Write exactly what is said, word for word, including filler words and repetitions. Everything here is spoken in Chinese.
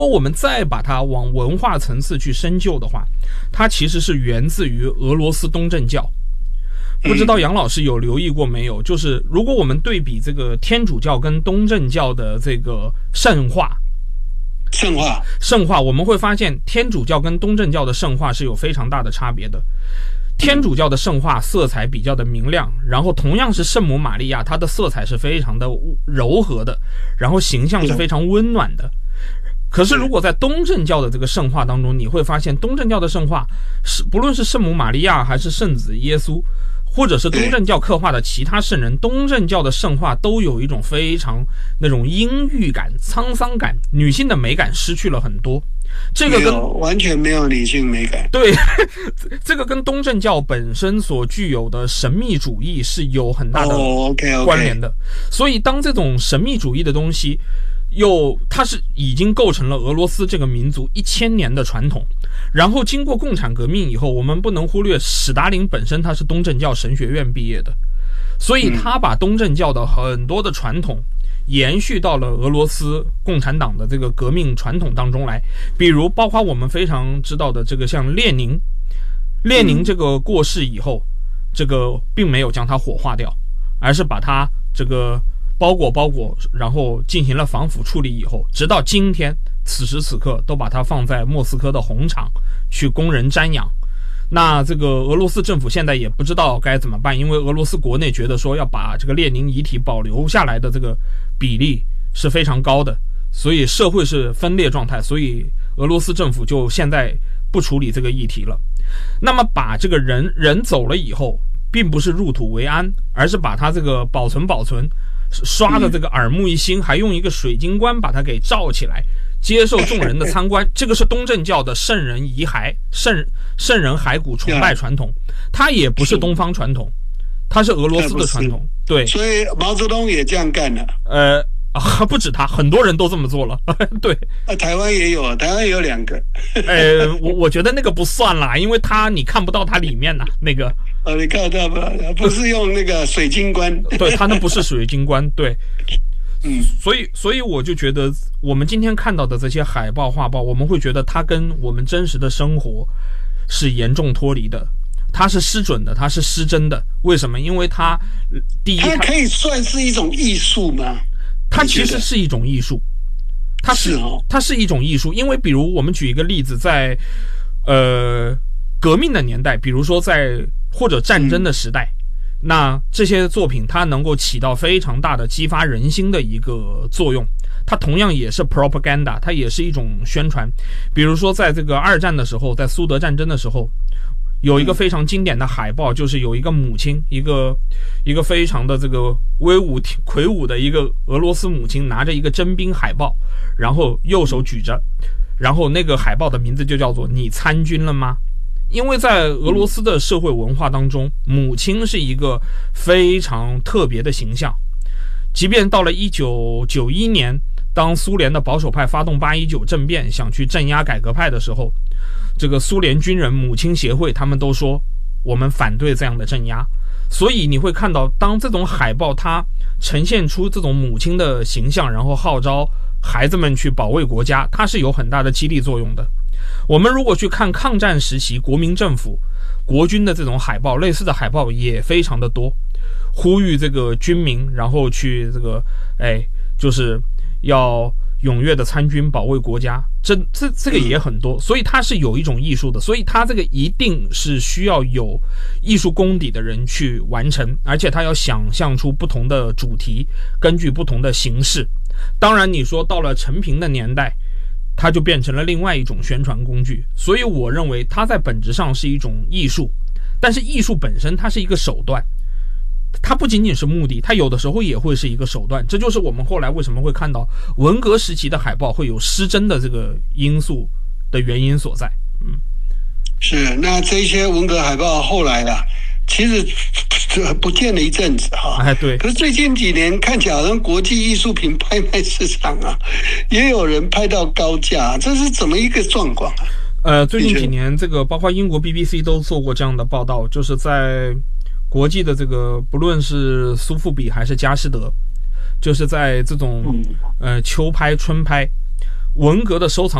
我们再把它往文化层次去深究的话，它其实是源自于俄罗斯东正教。不知道杨老师有留意过没有，就是如果我们对比这个天主教跟东正教的这个圣化圣化圣化我们会发现天主教跟东正教的圣化是有非常大的差别的。天主教的圣化色彩比较的明亮，然后同样是圣母玛利亚，她的色彩是非常的柔和的，然后形象是非常温暖的。可是如果在东正教的这个圣化当中，你会发现东正教的圣化是不论是圣母玛利亚还是圣子耶稣，或者是东正教刻画的其他圣人，东正教的圣化都有一种非常那种阴郁感、沧桑感，女性的美感失去了很多。这个跟完全没有女性美感。 对，这个跟东正教本身所具有的神秘主义是有很大的关联的。 oh, okay, okay. 所以当这种神秘主义的东西又它是已经构成了俄罗斯这个民族一千年的传统，然后经过共产革命以后，我们不能忽略史达林本身他是东正教神学院毕业的，所以他把东正教的很多的传统延续到了俄罗斯共产党的这个革命传统当中来。比如包括我们非常知道的这个像列宁，列宁这个过世以后，这个并没有将他火化掉，而是把他这个包裹包裹，然后进行了防腐处理以后，直到今天此时此刻都把它放在莫斯科的红场去供人瞻仰。那这个俄罗斯政府现在也不知道该怎么办，因为俄罗斯国内觉得说要把这个列宁遗体保留下来的这个比例是非常高的，所以社会是分裂状态，所以俄罗斯政府就现在不处理这个议题了。那么把这个人人走了以后，并不是入土为安，而是把它这个保存保存，刷的这个耳目一新，还用一个水晶棺把它给罩起来，接受众人的参观。这个是东正教的圣人遗骸、圣圣人骸骨崇拜传统，它也不是东方传统，它是俄罗斯的传统。对， 所以毛泽东也这样干了。 呃。啊，不止他，很多人都这么做了。对， 啊，台湾也有，台湾也有两个。 呃，我我觉得那个不算啦，因为他你看不到它里面呐、啊，那个。 哦，你看到不？不是用那个水晶棺。 对，他那不是水晶棺，对。 嗯， 所以所以我就觉得，我们今天看到的这些海报、画报，我们会觉得它跟我们真实的生活是严重脱离的。它是失准的，它是失真的。为什么？因为它第一， 它可以算是一种艺术吗？ 它其实是一种艺术，它是它是一种艺术，因为比如我们举一个例子，在呃革命的年代，比如说在或者战争的时代，嗯、那这些作品它能够起到非常大的激发人心的一个作用。它同样也是 propaganda， 它也是一种宣传。比如说在这个二战的时候，在苏德战争的时候。有一个非常经典的海报，就是有一个母亲，一个一个非常的这个威武魁梧的一个俄罗斯母亲，拿着一个征兵海报，然后右手举着，然后那个海报的名字就叫做"你参军了吗"。因为在俄罗斯的社会文化当中，母亲是一个非常特别的形象。即便到了一九九一年，当苏联的保守派发动八一九政变，想去镇压改革派的时候，这个苏联军人母亲协会他们都说我们反对这样的镇压。所以你会看到，当这种海报它呈现出这种母亲的形象，然后号召孩子们去保卫国家，它是有很大的激励作用的。我们如果去看抗战时期国民政府国军的这种海报，类似的海报也非常的多，呼吁这个军民然后去这个哎就是要踊跃的参军保卫国家，这这这个也很多，所以它是有一种艺术的，所以它这个一定是需要有艺术功底的人去完成，而且他要想象出不同的主题，根据不同的形式。当然你说到了陈平的年代，它就变成了另外一种宣传工具，所以我认为它在本质上是一种艺术，但是艺术本身它是一个手段，它不仅仅是目的，它有的时候也会是一个手段。这就是我们后来为什么会看到文革时期的海报会有失真的这个因素的原因所在。嗯， 是。那这些文革海报后来啊，其实不见了一阵子哈。 哎，对。 可是最近几年看起来好像国际艺术品拍卖市场啊，也有人拍到高价，这是怎么一个状况啊？ 呃，最近几年这个包括英国 B B C 都做过这样的报道，就是在国际的这个不论是苏富比还是佳士得，就是在这种呃秋拍春拍， 文革的收藏